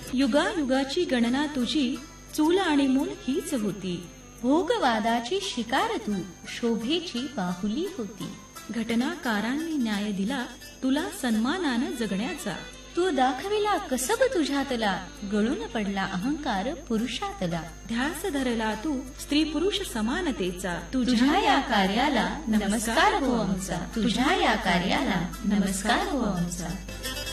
युगायुगाची गणना तुझी, चूल आणि मूल हीच होती. भोगवादाची शिकार तू, शोभेची बाहुली होती. घटनाकारांनी न्याय दिला तुला सन्मानानं जगण्याचा. तू दाखविला कसब तुझ्यातला, गळून पडला अहंकार पुरुषातला. ध्यास धरला तू स्त्री पुरुष समानतेचा. तुझ्या या कार्याला नमस्कार हो आमचा, तुझ्या या कार्याला नमस्कार हो आमचा.